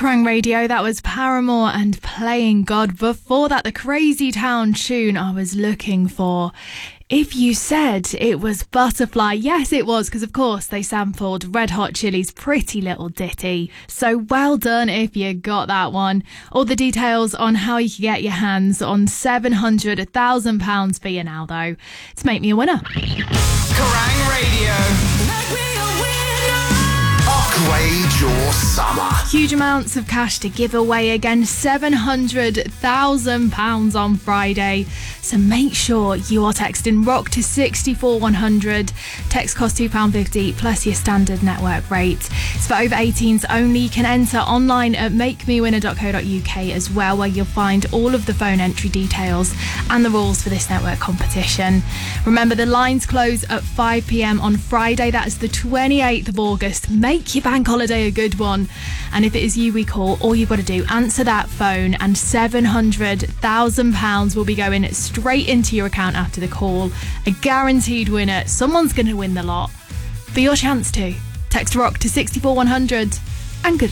Kerrang Radio, that was Paramore and Playing God. Before that, the Crazy Town tune I was looking for. If you said it was Butterfly, yes it was, because of course they sampled Red Hot Chili's Pretty Little Ditty. So well done if you got that one. All the details on how you can get your hands on £700,000 for you now though, to make me a winner. Kerrang Radio. Upgrade your summer. Huge amounts of cash to give away again, £700,000 on Friday. So make sure you are texting ROCK to 64100. Text costs £2.50 plus your standard network rate. It's for over 18s only. You can enter online at makemewinner.co.uk as well, where you'll find all of the phone entry details and the rules for this network competition. Remember, the lines close at 5 p.m. on Friday. That is the 28th of August. Make your bank holiday a good one. And if it is you we call, all you've got to do, answer that phone and £700,000 will be going straight into your account after the call. A guaranteed winner. Someone's going to win the lot. For your chance to, text ROCK to 64100 and good luck.